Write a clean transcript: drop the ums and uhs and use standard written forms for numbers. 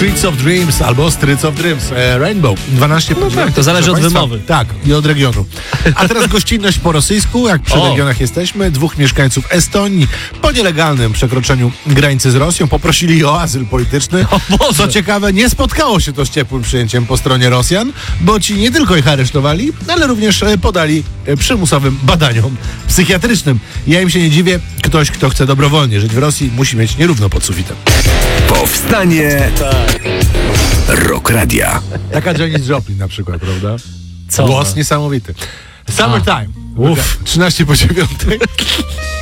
Streets of Dreams albo Streets of Dreams. Rainbow. 12 tak, to zależy od wymowy. Tak, i od regionu. A teraz gościnność po rosyjsku, jak przy regionach jesteśmy. 2 mieszkańców Estonii po nielegalnym przekroczeniu granicy z Rosją poprosili o azyl polityczny. Co ciekawe, nie spotkało się to z ciepłym przyjęciem po stronie Rosjan, bo ci nie tylko ich aresztowali, ale również podali przymusowym badaniom psychiatrycznym. Ja im się nie dziwię. Ktoś, kto chce dobrowolnie żyć w Rosji, musi mieć nierówno pod sufitem. Powstanie Rock Radia. Taka Janis Joplin na przykład, prawda? Co? Głos niesamowity. Summertime. 13 po 9.